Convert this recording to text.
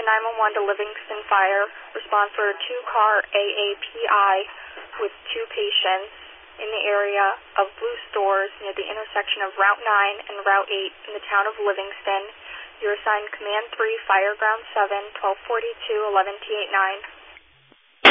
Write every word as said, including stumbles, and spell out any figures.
nine one one to Livingston Fire. Respond for a two-car A A P I with two patients in the area of Blue Stores near the intersection of Route nine and Route eight in the town of Livingston. You're assigned Command three, Fire Ground seven, twelve forty-two, eleven T eighty-nine.